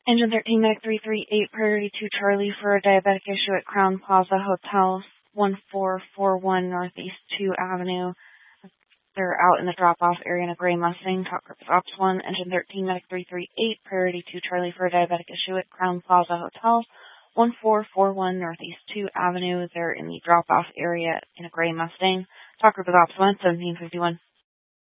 Engine 13, Medic 338, Priority 2 Charlie for a diabetic issue at Crown Plaza Hotel, 1441 Northeast 2 Avenue. They're out in the drop-off area in a gray Mustang. Talk group is Ops 1. Engine 13, Medic 338, Priority 2 Charlie for a diabetic issue at Crown Plaza Hotel, 1441 Northeast 2 Avenue. They're in the drop-off area in a gray Mustang. Talk group is Ops 1, 1751.